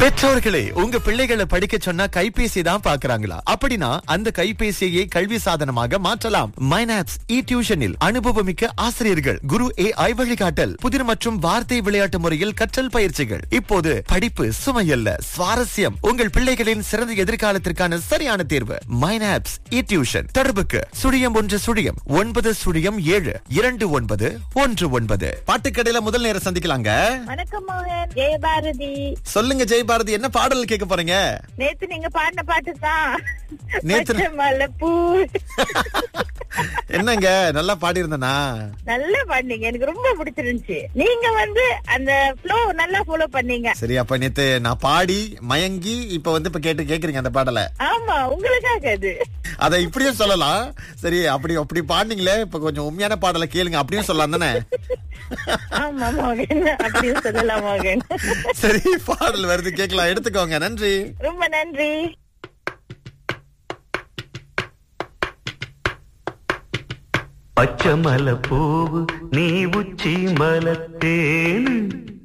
பெற்றோர்களே, உங்க பிள்ளைகளை படிக்க சொன்னா கைபேசி தான் பாக்குறாங்களா? அப்படின்னா அந்த கைபேசியை கல்வி சாதனமாக மாற்றலாம். மைனாப்ஸ் இ டியூஷனில் அனுபவமிக்க ஆசிரியர்கள், குரு AI வழிகாட்டல், புதிர் மற்றும் வார்த்தை விளையாட்டு முறையில் கற்றல் பயிற்சிகள். இப்போது படிப்பு சுமையல்ல, சுவாரஸ்யம். உங்கள் பிள்ளைகளின் சிறந்த எதிர்காலத்திற்கான சரியான தேர்வு மைனாப்ஸ் இ டியூஷன். தொடர்புக்கு 0110 பாட்டுக்கடையில முதல் நேரம் சந்திக்கலாங்க. வணக்கம் மோகன், ஜெயபாரதி. சொல்லுங்க ஜெயபாரதி, என்ன பாடல் கேட்க போறீங்க? நேத்து நீங்க பாடின பாட்டு தான். நேத்து மல்லிப்பூ. என்னங்க நல்லா பாடி இருந்தனா? நல்லா பாடினீங்க, எனக்கு ரொம்ப பிடிச்சிருந்துச்சு. நீங்க அந்த ஃப்ளோ நல்லா ஃபாலோ பண்ணீங்க. சரி, அப்ப நேத்து நான் பாடி மயங்கி இப்ப இப்ப கேக்குறீங்க அந்த பாடலை. ஆமா, உங்களுக்காக அது. அத இப்படியும் சொல்லலாம். சரி, அப்படி பாடினீங்களே, இப்ப கொஞ்சம் உண்மையான பாடலை கேளுங்க அப்படியும் சொல்லலாம் தானே? ஆமா மோகன், அப்படியும் சொல்லலாம் மோகன். சரி, பாடல் வருது, கேட்கலாம், எடுத்துக்கோங்க. நன்றி, ரொம்ப நன்றி. பச்சை மலை பூவு நீ உச்சி மலத்தேனு